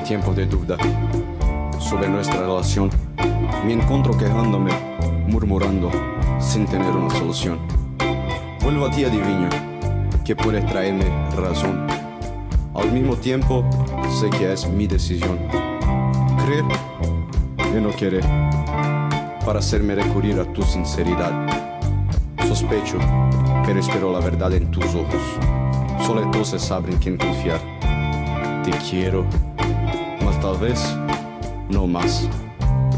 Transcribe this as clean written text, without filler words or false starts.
tiempo de duda sobre nuestra relación, me encuentro quejándome, murmurando, sin tener una solución. Vuelvo a ti, adivinha, que puede traerme razón. Al mismo tiempo, sé que es mi decisión. Creer y no querer, para hacerme recurrir a tu sinceridad. Sospecho, pero espero la verdad en tus ojos. Solo entonces sabré en quién confiar. Te quiero, mas tal vez no más.